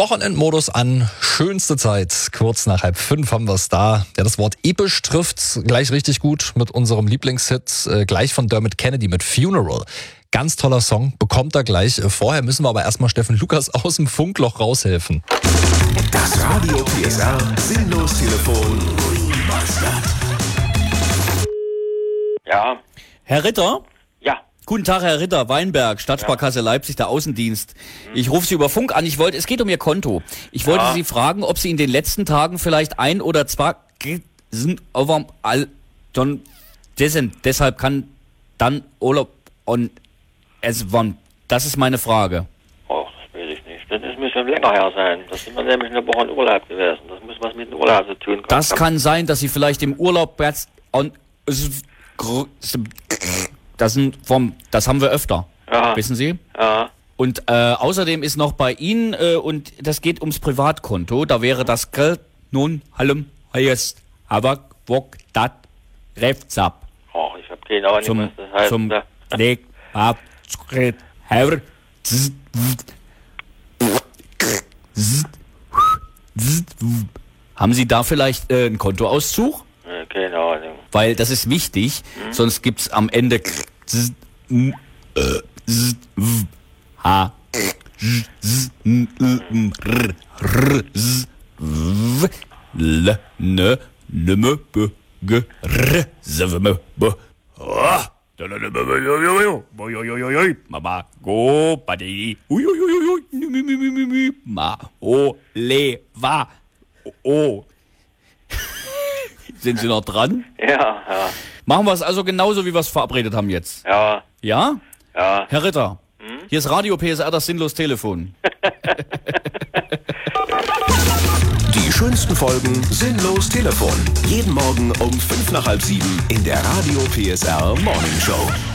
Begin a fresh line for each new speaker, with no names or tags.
Wochenendmodus an, schönste Zeit. Kurz nach 4:30 haben wir es da. Ja, das Wort episch trifft's gleich richtig gut mit unserem Lieblingshit, gleich von Dermot Kennedy mit Funeral. Ganz toller Song, bekommt er gleich. Vorher müssen wir aber erstmal Steffen Lukas aus dem Funkloch raushelfen.
Das Radio PSR Sinnlos-Telefon.
Ja.
Herr Ritter?
Ja.
Guten Tag, Herr Ritter, Weinberg, Stadtsparkasse Leipzig, der Außendienst. Ich rufe Sie über Funk an. Es geht um Ihr Konto. Ich wollte Sie fragen, ob Sie in den letzten Tagen vielleicht ein oder zwei sind, deshalb kann dann Urlaub und es wann. Das ist meine Frage.
Oh, das weiß ich nicht. Das muss schon länger her sein. Das sind wir nämlich eine Woche in Urlaub gewesen. Das muss was mit dem Urlaub zu tun haben.
Das kann sein, dass Sie vielleicht im Urlaub jetzt das haben wir öfter.
Ja.
Wissen Sie?
Ja.
Und außerdem ist noch bei Ihnen, und das geht ums Privatkonto, da wäre das Geld nun allem heißt, aber wok dat Refzap.
Oh, ich habe keine Ahnung, was das heißt.
Zum Leg ab Herr Haben Sie da vielleicht einen Kontoauszug?
Keine Ahnung.
Weil das ist wichtig, sonst gibt's am Ende H L N N B G R Z B Mama go Badi Ma O Le Va O. Sind Sie noch dran?
Ja, ja.
Machen wir es also genauso, wie wir es verabredet haben jetzt.
Ja.
Ja?
Ja.
Herr Ritter, hier ist Radio PSR, das Sinnlos-Telefon.
Die schönsten Folgen Sinnlos-Telefon. Jeden Morgen um 6:55 in der Radio PSR Morning Show.